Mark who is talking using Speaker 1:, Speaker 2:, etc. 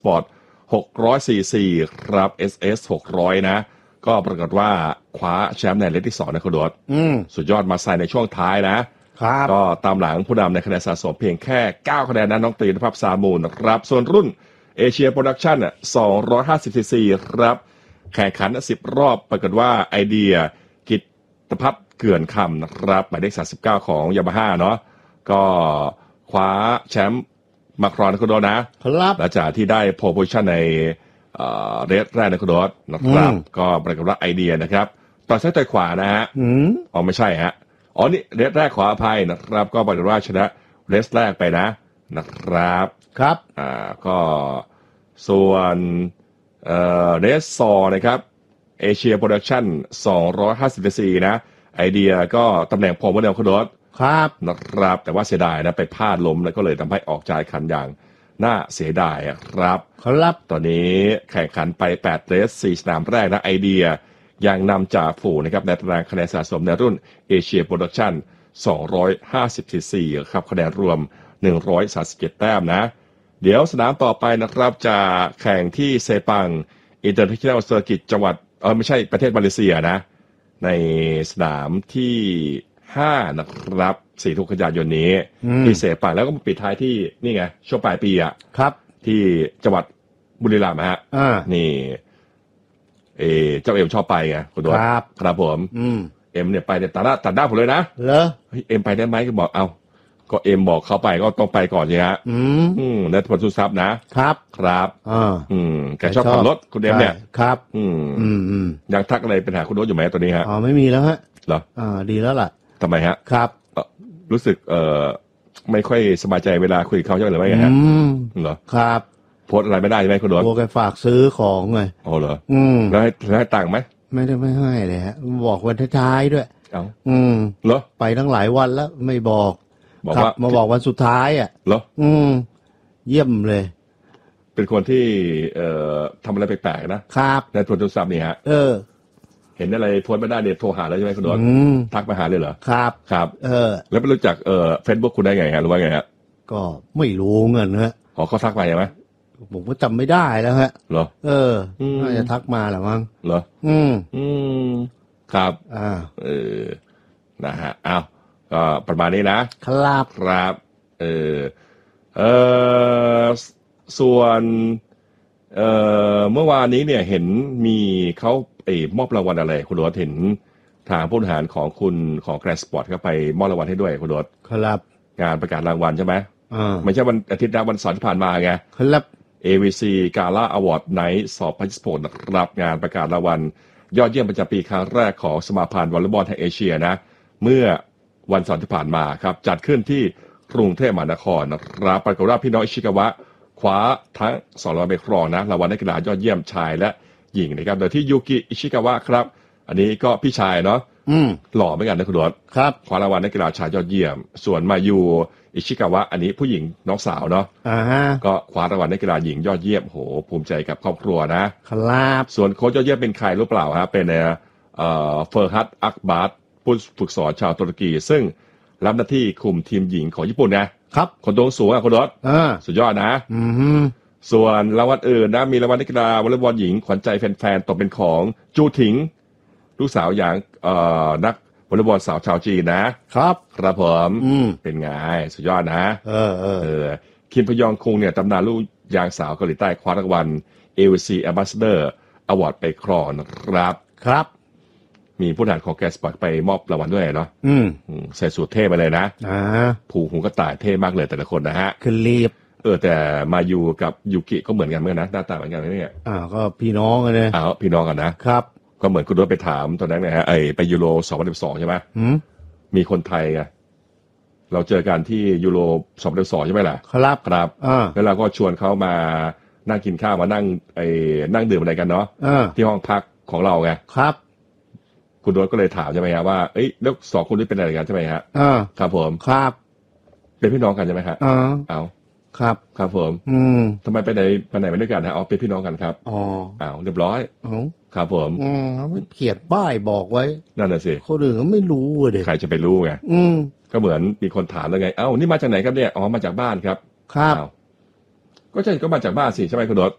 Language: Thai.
Speaker 1: ปอร์ต600 cc ครับ SS 600นะก็ปรากฏว่าคว้าแชมป์ในเลสที่2นะคุณโดดสุดยอดมาใส่ในช่วงท้ายนะครับก็ตามหลังผู้นำในคะแนนสะสมเพียงแค่9คะแนนนะน้องตรีนภาพสามูลนะครับส่วนรุ่นเอเชียโปรดักชั่น250 cc ครับแข่งขัน10รอบปรากฏว่าไอเดียกิตตพัฒน์เกื่อนคำนะครับหมายเลข39ของยามาฮ่าเนาะก็คว้าแชมป์มาครอนคุณโดนะครับหลังจากที่ได้โพลโพซิชั่นในเรสแรกในคุณโดนะครับก็ปรากฏว่าไอเดียนะครับต่อซ้ายต่อยขวานะฮะอ๋อไม่ใช่ฮะอ๋อนี่เรสแรกขออภัยนะครับก็ปรากฏว่าชนะเรสแรกไปนะครับ
Speaker 2: ครับ
Speaker 1: ก็ส่วนเรส2นะครับเอเชียโปรดักชั่น250 cc นะไอเดียก็ตำแหน่งพอโมเดลคุณโด
Speaker 2: ครับ
Speaker 1: นะครับแต่ว่าเสียดายนะไปพลาดล้มแล้วก็เลยทำให้ออกจากคันอย่างน่าเสียดายครับตอนนี้แข่งขันไป8เรส4สนามแรกนะไอเดียยังนำจ่าฝูงนะครับในตารางคะแนนสะสมในรุ่นเอเชียโปรดักชั่น250 cc ครับคะแนนรวม137แต้มนะเดี๋ยวสนามต่อไปนะครับจะแข่งที่เซปังอินเตอร์เนชั่นแนลเซอร์กิตจังหวัดไม่ใช่ประเทศมาเลเซียนะในสนามที่5นะครับ4 กันยายนนี้ที่เซปังแล้วก็ปิดท้ายที่นี่ไงช่วงปลายปี
Speaker 2: ครับ
Speaker 1: ที่จังหวัดบุรีรัมย์ฮะนี่เจ้าเอ็มชอบไปไงคุณด้วยครับผมเอ็มเนี่ยไปเนี่ยตัดหน้าผมเลยนะ
Speaker 2: เหรอ
Speaker 1: เอ็มไปได้ไหมก็บอกก็เอ็มบอกเขาไปก็ต้องไปก่อนใช่ไหมแล้วผลสุดทรัพย์นะครับแกชอบขับรถคุณเอ็มเนี่ย
Speaker 2: ครับ
Speaker 1: ยังทักอะไรเป็นหาคุณโน้ตอยู่ไหมตัวนี้ฮะ
Speaker 2: อ๋อไม่มีแล้วฮะ
Speaker 1: เหรอ
Speaker 2: ดีแล้วล่ะ
Speaker 1: ทำไมฮะ
Speaker 2: ครับ
Speaker 1: รู้สึกไม่ค่อยสบายใจเวลาคุยกับเขาใช่ไหมหรือว่าไงฮะเหรอ
Speaker 2: ครับ
Speaker 1: โพสอะไรไม่ได้ใช่ไหมคุณโน้ต
Speaker 2: โอ้แกฝากซื้อของไง
Speaker 1: อ๋อเหรอแล้วให้ตังค์ไหม
Speaker 2: ไม่ให้เลยฮะบอกวันท้ายๆด้วย
Speaker 1: เหรอ
Speaker 2: ไปทั้งหลายวันแล้วไม่บอกว่ามาบอกวันสุดท้าย
Speaker 1: เหรอ
Speaker 2: เยี่ยมเลย
Speaker 1: เป็นคนที่ทำอะไรแปลกๆนะครับในโทรศัพท์นี่ฮะเห็นอะไรโพสไม่ได้เนี่ยโทรหาแล้วใช่ไหมคุณโดนทักมาหาเลยเหรอ
Speaker 2: ครับ
Speaker 1: แล้วไปรู้จักFacebook คุณได้ไงฮะหรือว่าไงฮะ
Speaker 2: ก็ไม่รู้เงินฮะ
Speaker 1: เขาทักมาใช่ไหม
Speaker 2: ผมก็จำไม่ได้แล้วฮะ
Speaker 1: เหรอ
Speaker 2: น่าจะทักมาแหละมั้ง
Speaker 1: เหรอครับนะฮะอ้าวก็ประมาณนี้นะครับส่วนเมื่อวานนี้เนี่ยเห็นมีเขามอบรางวัลอะไรคุณโรสเห็นทางผู้บริหารของคุณของแกรนด์สปอร์ตก็ไปมอบรางวัลให้ด้วยคุณโรส
Speaker 2: ครับ
Speaker 1: งานประกาศรางวัลใช่ไหมไม่ใช่วันอาทิตย์นะวันเสาร์ที่ผ่านมาไง
Speaker 2: ครับ
Speaker 1: AVC Gala Award Night 2018นะครับงานประกาศรางวัลยอดเยี่ยมประจำปีครั้งแรกของสมาพันธ์วอลเลย์บอลแห่งเอเชียนะเมื่อวันเสาร์ที่ผ่านมาครับจัดขึ้นที่กรุงเทพมหานครนะครับปรากฏว่าพี่น้องอิชิกาวะคว้าทั้ง2รางวัลไปครองนะรางวัลนักกีฬายอดเยี่ยมชายและหญิงนะครับโดยที่ยูกิอิชิกาวะครับอันนี้ก็พี่ชายเนาะหล่อเหมือนกันนะคุณดอด
Speaker 2: ครับ
Speaker 1: คว้ารางวัลนักกีฬาชายยอดเยี่ยมส่วนมายูอิชิกาวะอันนี้ผู้หญิงน้องสาวเนาะก็คว้ารางวัลนักกีฬาหญิงยอดเยี่ยมโหภูมิใจกับครอบครัว
Speaker 2: นะครับ
Speaker 1: ส่วนโค้ชยอดเยี่ยมเป็นใครรู้เปล่าฮะเป็นเฟอร์ฮัตอักบาร์ผู้ฝึกสอนชาวตุรกีซึ่งรับหน้าที่คุมทีมหญิงของญี่ปุ่นนะครับคนตัวสูงคุณดอดสุดยอดนะส่วนรางวัลอื่นนะมีรางวัลนักกีฬาวอลเลย์บอลหญิงขวัญใจแฟนๆตกเป็นของจูถิงลูกสาวอย่างนักวอลเลย์บอลสาวชาวจีนนะครับผมเป็นไงสุดยอดนะคิมพยองคุงเนี่ยตำนานลูกยางสาวเกาหลีใต้คว้ารางวัล AVC Ambassador Award ไปครองนะครับมีผู้บริหารของแกสปอร์ตไปมอบรางวัลด้วยเนาะใส่สูทเท่ไปเลยนะผูกหูกระต่ายเท่มากเลยแต่ละคนนะฮะ
Speaker 2: คือรีบ
Speaker 1: แต่มายูกับยูกิก็เหมือนกันเหมือนนะหน้าตาเหมือนกันเนี่ย
Speaker 2: ก็พี่น้องกันเลย
Speaker 1: พี่น้องกันนะครับก็เหมือนคุณรถไปถามตอนนั้นนะฮะไปยูโร2012ใช่ไหมมีคนไทยไงเราเจอกันที่ยูโร2012ใช่ไหมล่ะ
Speaker 2: ครับ
Speaker 1: แล้วเราก็ชวนเขามานั่งกินข้าวมานั่งดื่มอะไรกันเนาะที่ห้องพักของเราไง
Speaker 2: ครับ
Speaker 1: คุณรถก็เลยถามใช่ไหมฮะว่าแล้ว2คนนี้เป็นอะไรกันใช่ไหมฮะครับผม
Speaker 2: ครับ
Speaker 1: เป็นพี่น้องกันใช่ไหมฮะครับผมทำไมไปไหนไม่ด้วยกันฮะเป็นพี่น้องกันครับเรียบร้อยครับผม
Speaker 2: เขียนป้ายบอกไว้
Speaker 1: นั่นน่ะสิ
Speaker 2: คนอื่นก็ไม่รู้เลย
Speaker 1: ใครจะไปรู้ไงก็เหมือนมีคนถามแล้วไงนี่มาจากไหนครับเนี่ยมาจากบ้านครับ
Speaker 2: ครับ
Speaker 1: ก็ใช่ก็มาจากบ้านสิใช่ไหมคุณรถ